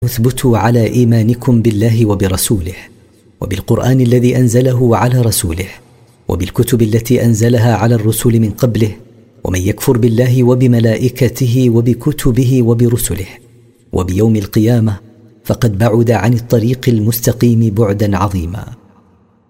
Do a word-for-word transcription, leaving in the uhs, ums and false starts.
اثبتوا على إيمانكم بالله وبرسوله وبالقرآن الذي أنزله على رسوله وبالكتب التي أنزلها على الرسل من قبله، ومن يكفر بالله وبملائكته وبكتبه وبرسله وبيوم القيامة فقد بعد عن الطريق المستقيم بعدا عظيما.